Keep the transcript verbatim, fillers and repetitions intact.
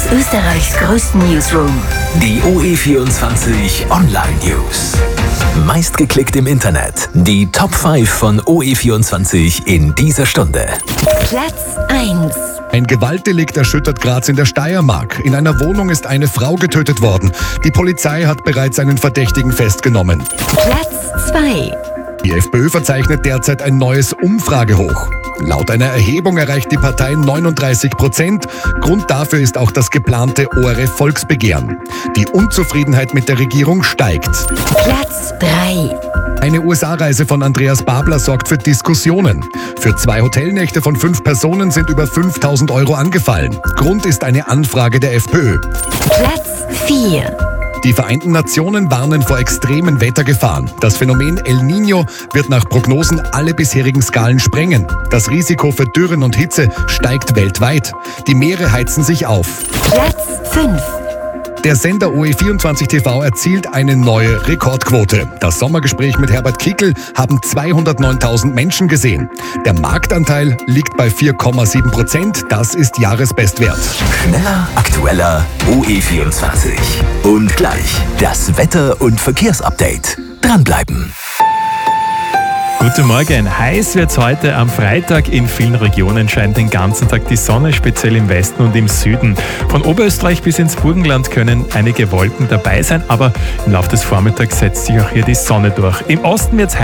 Österreichs größten Newsroom. Die O E vierundzwanzig Online-News. Meistgeklickt im Internet. Die Top fünf von O E vierundzwanzig in dieser Stunde. Platz eins. Ein Gewaltdelikt erschüttert Graz in der Steiermark. In einer Wohnung ist eine Frau getötet worden. Die Polizei hat bereits einen Verdächtigen festgenommen. Platz zwei. Die FPÖ verzeichnet derzeit ein neues Umfragehoch. Laut einer Erhebung erreicht die Partei neununddreißig Prozent. Grund dafür ist auch das geplante O R F-Volksbegehren. Die Unzufriedenheit mit der Regierung steigt. Platz drei. Eine U S A-Reise von Andreas Babler sorgt für Diskussionen. Für zwei Hotelnächte von fünf Personen sind über fünftausend Euro angefallen. Grund ist eine Anfrage der FPÖ. Platz vier. Die Vereinten Nationen warnen vor extremen Wettergefahren. Das Phänomen El Niño wird nach Prognosen alle bisherigen Skalen sprengen. Das Risiko für Dürren und Hitze steigt weltweit. Die Meere heizen sich auf. Platz fünf. Der Sender O E vierundzwanzig T V erzielt eine neue Rekordquote. Das Sommergespräch mit Herbert Kickl haben zweihundertneuntausend Menschen gesehen. Der Marktanteil liegt bei vier Komma sieben Prozent. Das ist Jahresbestwert. Schneller, aktueller O E vierundzwanzig. Und gleich das Wetter- und Verkehrsupdate. Dranbleiben. Guten Morgen. Heiß wird's heute am Freitag. In vielen Regionen scheint den ganzen Tag die Sonne, speziell im Westen und im Süden. Von Oberösterreich bis ins Burgenland können einige Wolken dabei sein, aber im Laufe des Vormittags setzt sich auch hier die Sonne durch. Im Osten wird's